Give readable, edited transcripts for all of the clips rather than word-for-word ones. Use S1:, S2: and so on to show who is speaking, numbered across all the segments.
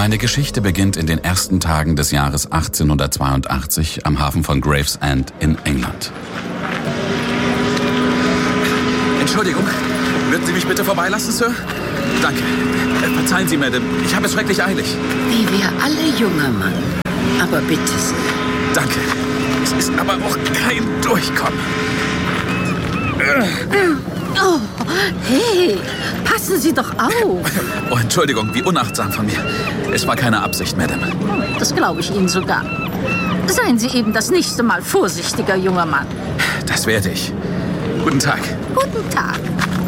S1: Meine Geschichte beginnt in den ersten Tagen des Jahres 1882 am Hafen von Gravesend in England.
S2: Entschuldigung, würden Sie mich bitte vorbeilassen, Sir? Danke. Verzeihen Sie, Madame, ich habe es schrecklich eilig.
S3: Wie wir alle, junger Mann. Aber bitte sehr.
S2: Danke. Es ist aber auch kein Durchkommen.
S3: Oh, hey, passen Sie doch auf.
S2: Oh, Entschuldigung, wie unachtsam von mir. Es war keine Absicht, Madame.
S3: Das glaube ich Ihnen sogar. Seien Sie eben das nächste Mal vorsichtiger, junger Mann.
S2: Das werde ich. Guten Tag.
S3: Guten Tag.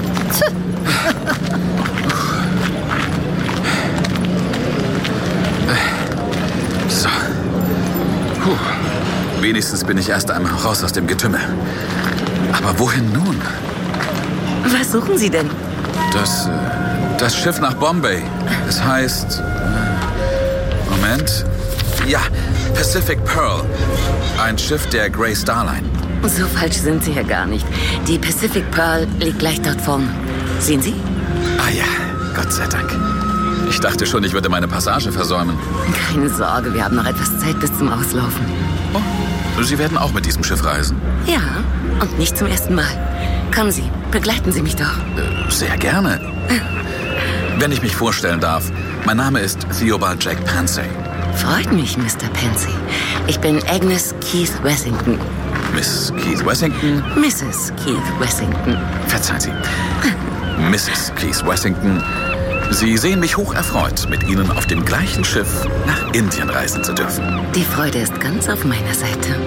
S2: So. Puh. Wenigstens bin ich erst einmal raus aus dem Getümmel. Aber wohin nun?
S4: Was suchen Sie denn?
S2: Das Schiff nach Bombay. Es heißt... Moment. Ja, Pacific Pearl. Ein Schiff der Grey Star Line.
S4: So falsch sind Sie ja gar nicht. Die Pacific Pearl liegt gleich dort vorne. Sehen Sie?
S2: Ah ja, Gott sei Dank. Ich dachte schon, ich würde meine Passage versäumen.
S4: Keine Sorge, wir haben noch etwas Zeit bis zum Auslaufen.
S2: Oh, Sie werden auch mit diesem Schiff reisen?
S4: Ja, und nicht zum ersten Mal. Kommen Sie, begleiten Sie mich doch.
S2: Sehr gerne. Wenn ich mich vorstellen darf, mein Name ist Theobald Jack Pansy.
S4: Freut mich, Mr. Pansy. Ich bin Agnes Keith Wessington.
S2: Miss Keith Wessington?
S4: Mrs. Keith Wessington.
S2: Verzeihen Sie. Mrs. Keith Wessington. Sie sehen mich hoch erfreut, mit Ihnen auf dem gleichen Schiff nach Indien reisen zu dürfen.
S4: Die Freude ist ganz auf meiner Seite.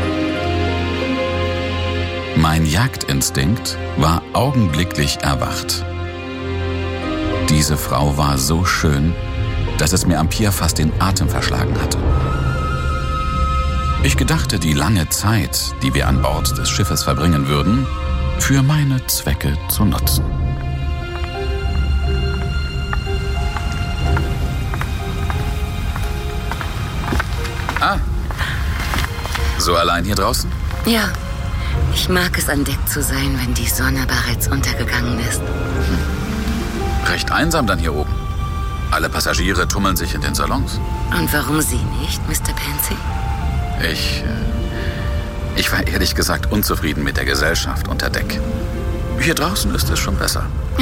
S1: Mein Jagdinstinkt war augenblicklich erwacht. Diese Frau war so schön, dass es mir am Pier fast den Atem verschlagen hatte. Ich gedachte, die lange Zeit, die wir an Bord des Schiffes verbringen würden, für meine Zwecke zu nutzen.
S2: Ah, so allein hier draußen?
S4: Ja, ich mag es, an Deck zu sein, wenn die Sonne bereits untergegangen ist.
S2: Recht einsam dann hier oben. Alle Passagiere tummeln sich in den Salons.
S4: Und warum Sie nicht, Mr. Pansy?
S2: Ich war ehrlich gesagt unzufrieden mit der Gesellschaft unter Deck. Hier draußen ist es schon besser.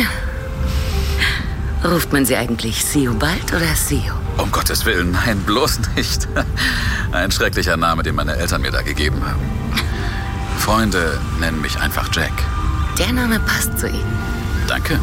S4: Ruft man Sie eigentlich Theobald oder Theo?
S2: Um Gottes Willen, nein, bloß nicht. Ein schrecklicher Name, den meine Eltern mir da gegeben haben. Freunde nennen mich einfach Jack.
S4: Der Name passt zu Ihnen.
S2: Danke.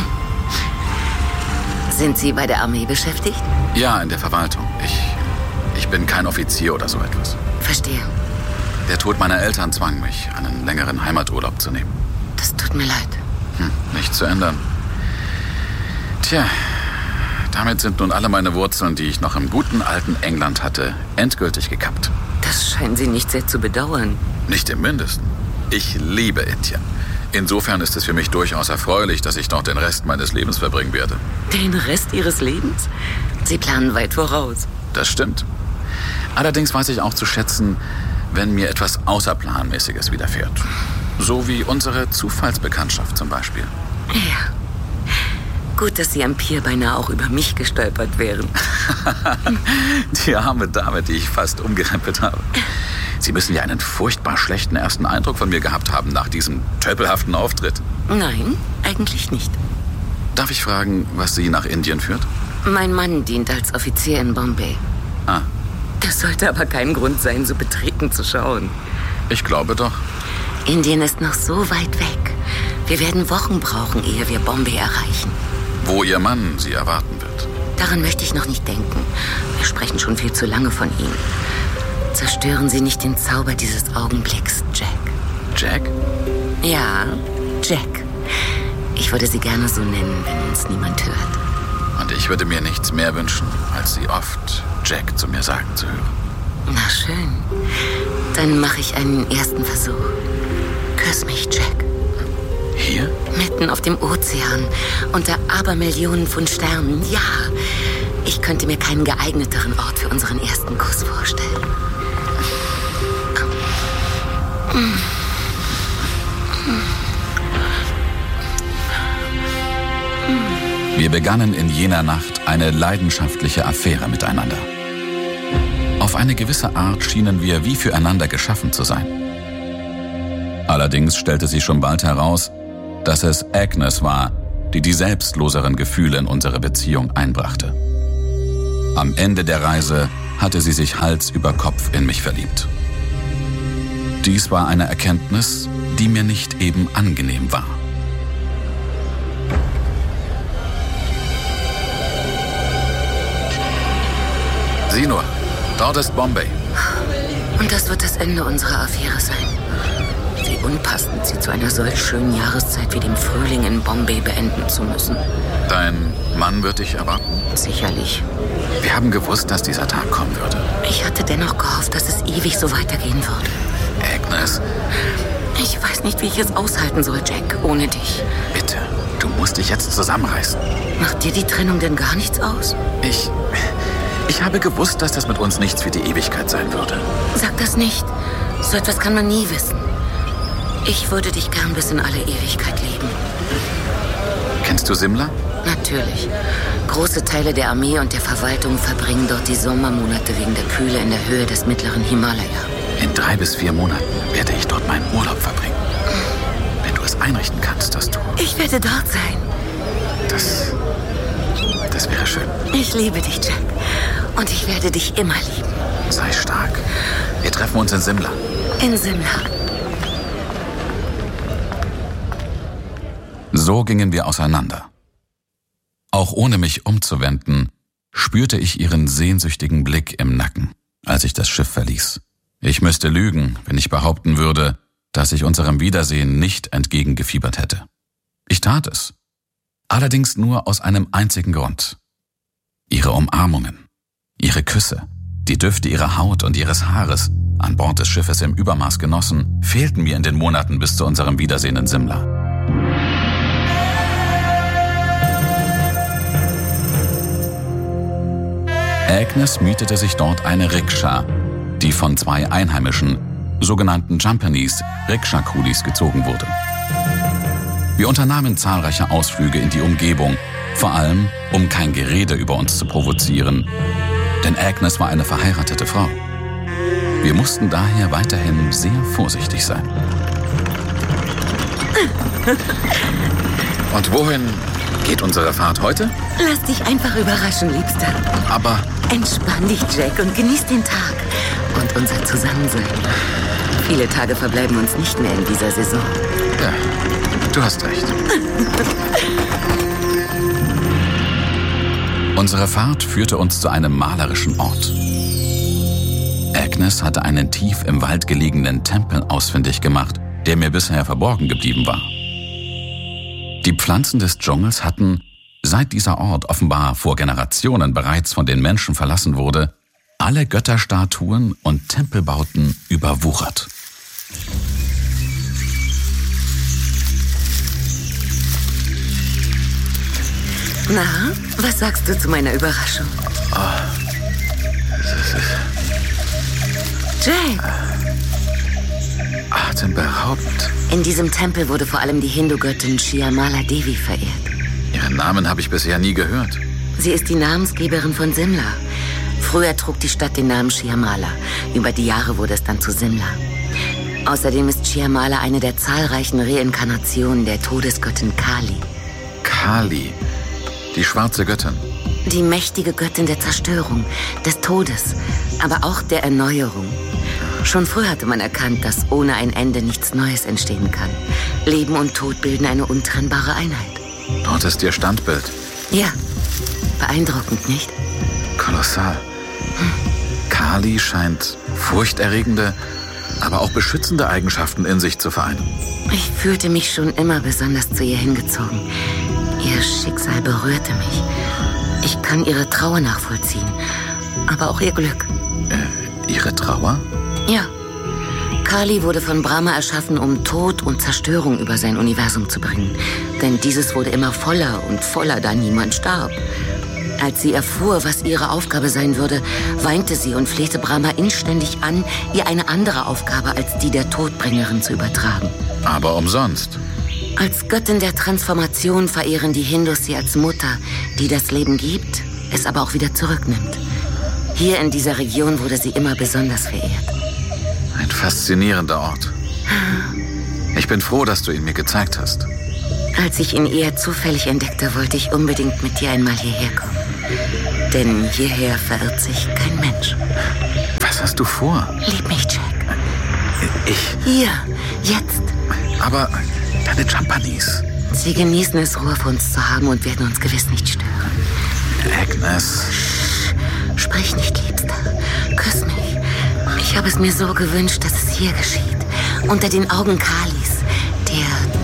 S4: Sind Sie bei der Armee beschäftigt?
S2: Ja, in der Verwaltung. Ich bin kein Offizier oder so etwas.
S4: Verstehe.
S2: Der Tod meiner Eltern zwang mich, einen längeren Heimaturlaub zu nehmen.
S4: Das tut mir leid.
S2: Nicht zu ändern. Tja, damit sind nun alle meine Wurzeln, die ich noch im guten alten England hatte, endgültig gekappt.
S4: Das scheinen Sie nicht sehr zu bedauern.
S2: Nicht im Mindesten. Ich liebe Indien. Insofern ist es für mich durchaus erfreulich, dass ich dort den Rest meines Lebens verbringen werde.
S4: Den Rest Ihres Lebens? Sie planen weit voraus.
S2: Das stimmt. Allerdings weiß ich auch zu schätzen, wenn mir etwas Außerplanmäßiges widerfährt. So wie unsere Zufallsbekanntschaft zum Beispiel.
S4: Ja. Gut, dass Sie am Pier beinahe auch über mich gestolpert wären.
S2: Die arme Dame, die ich fast umgerempelt habe. Sie müssen ja einen furchtbar schlechten ersten Eindruck von mir gehabt haben nach diesem tölpelhaften Auftritt.
S4: Nein, eigentlich nicht.
S2: Darf ich fragen, was Sie nach Indien führt?
S4: Mein Mann dient als Offizier in Bombay.
S2: Ah.
S4: Das sollte aber kein Grund sein, so betreten zu schauen.
S2: Ich glaube doch.
S4: Indien ist noch so weit weg. Wir werden Wochen brauchen, ehe wir Bombay erreichen.
S2: Wo Ihr Mann Sie erwarten wird.
S4: Daran möchte ich noch nicht denken. Wir sprechen schon viel zu lange von ihm. Zerstören Sie nicht den Zauber dieses Augenblicks, Jack.
S2: Jack?
S4: Ja, Jack. Ich würde Sie gerne so nennen, wenn uns niemand hört.
S2: Und ich würde mir nichts mehr wünschen, als Sie oft Jack zu mir sagen zu hören.
S4: Na schön. Dann mache ich einen ersten Versuch. Küss mich, Jack.
S2: Hier?
S4: Mitten auf dem Ozean, unter Abermillionen von Sternen. Ja, ich könnte mir keinen geeigneteren Ort für unseren ersten Kuss vorstellen.
S1: Wir begannen in jener Nacht eine leidenschaftliche Affäre miteinander. Auf eine gewisse Art schienen wir wie füreinander geschaffen zu sein. Allerdings stellte sich schon bald heraus, dass es Agnes war, die die selbstloseren Gefühle in unsere Beziehung einbrachte. Am Ende der Reise hatte sie sich Hals über Kopf in mich verliebt. Dies war eine Erkenntnis, die mir nicht eben angenehm war.
S2: Sieh nur, dort ist Bombay.
S4: Und das wird das Ende unserer Affäre sein. Wie unpassend, sie zu einer solch schönen Jahreszeit wie dem Frühling in Bombay beenden zu müssen.
S2: Dein Mann wird dich erwarten?
S4: Sicherlich.
S2: Wir haben gewusst, dass dieser Tag kommen würde.
S4: Ich hatte dennoch gehofft, dass es ewig so weitergehen würde.
S2: Agnes.
S4: Ich weiß nicht, wie ich es aushalten soll, Jack, ohne dich.
S2: Bitte, du musst dich jetzt zusammenreißen.
S4: Macht dir die Trennung denn gar nichts aus?
S2: Ich habe gewusst, dass das mit uns nichts für die Ewigkeit sein würde.
S4: Sag das nicht. So etwas kann man nie wissen. Ich würde dich gern bis in alle Ewigkeit lieben.
S2: Kennst du Simla?
S4: Natürlich. Große Teile der Armee und der Verwaltung verbringen dort die Sommermonate wegen der Kühle in der Höhe des mittleren Himalaya.
S2: In 3 bis 4 Monaten werde ich dort meinen Urlaub verbringen. Wenn du es einrichten kannst, dass du...
S4: Ich werde dort sein.
S2: Das wäre schön.
S4: Ich liebe dich, Jack. Und ich werde dich immer lieben.
S2: Sei stark. Wir treffen uns in Simla.
S4: In Simla.
S1: So gingen wir auseinander. Auch ohne mich umzuwenden, spürte ich ihren sehnsüchtigen Blick im Nacken, als ich das Schiff verließ. Ich müsste lügen, wenn ich behaupten würde, dass ich unserem Wiedersehen nicht entgegengefiebert hätte. Ich tat es. Allerdings nur aus einem einzigen Grund. Ihre Umarmungen, ihre Küsse, die Düfte ihrer Haut und ihres Haares, an Bord des Schiffes im Übermaß genossen, fehlten mir in den Monaten bis zu unserem Wiedersehen in Simla. Agnes mietete sich dort eine Rikscha, die von 2 einheimischen, sogenannten Japanese Rikscha-Kulis gezogen wurde. Wir unternahmen zahlreiche Ausflüge in die Umgebung, vor allem, um kein Gerede über uns zu provozieren, denn Agnes war eine verheiratete Frau. Wir mussten daher weiterhin sehr vorsichtig sein.
S2: Und wohin geht unsere Fahrt heute?
S4: Lass dich einfach überraschen, Liebster.
S2: Aber...
S4: Entspann dich, Jack, und genieß den Tag und unser Zusammensein. Viele Tage verbleiben uns nicht mehr in dieser Saison.
S2: Ja, du hast recht.
S1: Unsere Fahrt führte uns zu einem malerischen Ort. Agnes hatte einen tief im Wald gelegenen Tempel ausfindig gemacht, der mir bisher verborgen geblieben war. Die Pflanzen des Dschungels hatten, seit dieser Ort offenbar vor Generationen bereits von den Menschen verlassen wurde, alle Götterstatuen und Tempelbauten überwuchert.
S4: Na, was sagst du zu meiner Überraschung? Jack!
S2: Atemberaubend.
S4: In diesem Tempel wurde vor allem die Hindu-Göttin Shyamala Devi verehrt.
S2: Ihren Namen habe ich bisher nie gehört.
S4: Sie ist die Namensgeberin von Simla. Früher trug die Stadt den Namen Shyamala. Über die Jahre wurde es dann zu Simla. Außerdem ist Shyamala eine der zahlreichen Reinkarnationen der Todesgöttin Kali.
S2: Kali, die schwarze Göttin.
S4: Die mächtige Göttin der Zerstörung, des Todes, aber auch der Erneuerung. Schon früh hatte man erkannt, dass ohne ein Ende nichts Neues entstehen kann. Leben und Tod bilden eine untrennbare Einheit.
S2: Dort ist ihr Standbild.
S4: Ja, beeindruckend, nicht?
S2: Kolossal. Kali scheint furchterregende, aber auch beschützende Eigenschaften in sich zu vereinen.
S4: Ich fühlte mich schon immer besonders zu ihr hingezogen. Ihr Schicksal berührte mich. Ich kann ihre Trauer nachvollziehen, aber auch ihr Glück.
S2: Ihre Trauer?
S4: Ja. Kali wurde von Brahma erschaffen, um Tod und Zerstörung über sein Universum zu bringen. Denn dieses wurde immer voller und voller, da niemand starb. Als sie erfuhr, was ihre Aufgabe sein würde, weinte sie und flehte Brahma inständig an, ihr eine andere Aufgabe als die der Todbringerin zu übertragen.
S2: Aber umsonst.
S4: Als Göttin der Transformation verehren die Hindus sie als Mutter, die das Leben gibt, es aber auch wieder zurücknimmt. Hier in dieser Region wurde sie immer besonders verehrt.
S2: Ein faszinierender Ort. Ich bin froh, dass du ihn mir gezeigt hast.
S4: Als ich ihn eher zufällig entdeckte, wollte ich unbedingt mit dir einmal hierher kommen. Denn hierher verirrt sich kein Mensch.
S2: Was hast du vor?
S4: Lieb mich, Jack.
S2: Ich?
S4: Hier, jetzt.
S2: Aber deine Japanese.
S4: Sie genießen es, Ruhe für uns zu haben und werden uns gewiss nicht stören.
S2: Agnes.
S4: Sprich nicht, Liebster. Küss mich. Ich habe es mir so gewünscht, dass es hier geschieht. Unter den Augen Kalis, der